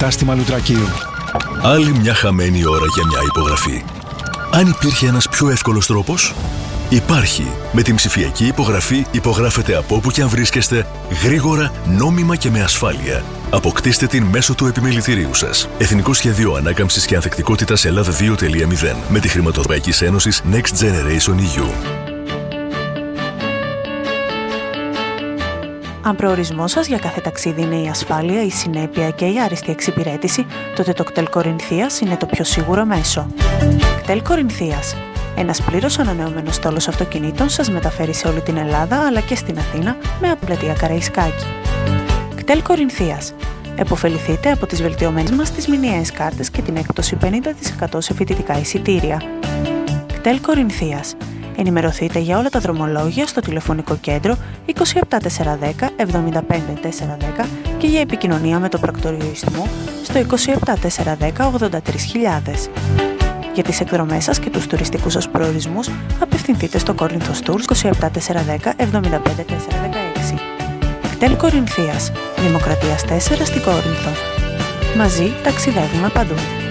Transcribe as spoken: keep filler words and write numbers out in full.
κατάστημα Λουτρακίου. Άλλη μια χαμένη ώρα για μια υπογραφή. Αν υπήρχε ένας πιο εύκολος τρόπος, υπάρχει. Με την ψηφιακή υπογραφή υπογράφετε από όπου και αν βρίσκεστε, γρήγορα, νόμιμα και με ασφάλεια. Αποκτήστε την μέσω του επιμελητηρίου σας. Εθνικό Σχέδιο Ανάκαμψης και Ανθεκτικότητας Ελλάδα δύο τελεία μηδέν με τη χρηματοδότηση Ευρωπαϊκής Ένωσης Next Generation ι γιου. Αν προορισμός σας για κάθε ταξίδι είναι η ασφάλεια, η συνέπεια και η άριστη εξυπηρέτηση, τότε το κτέλ Κορινθίας είναι το πιο σίγουρο μέσο. κτέλ Κορινθίας. Ένας πλήρως ανανεωμένος στόλος αυτοκινήτων σας μεταφέρει σε όλη την Ελλάδα αλλά και στην Αθήνα με απλατεία Καραϊσκάκη. κτέλ Κορινθίας. Εποφεληθείτε από τις βελτιωμένες μας τις μηνιαίες κάρτες και την έκπτωση πενήντα τοις εκατό σε φοιτητικά εισιτήρια. κτέλ Κορινθίας. Ενημερωθείτε για όλα τα δρομολόγια στο τηλεφωνικό κέντρο είκοσι επτά τετρακόσια δέκα εβδομήντα πέντε τετρακόσια δέκα και για επικοινωνία με το πρακτορείο Ιστμού στο είκοσι επτά τετρακόσια δέκα ογδόντα τρεις χιλιάδες. Για τις εκδρομές σας και τους τουριστικούς σας προορισμούς, απευθυνθείτε στο Corinthos Tours είκοσι επτά τετρακόσια δέκα εβδομήντα πέντε τετρακόσια δεκαέξι. κτέλ Κορινθίας, Δημοκρατίας τέσσερα στην Κόρινθο. Μαζί ταξιδεύουμε παντού.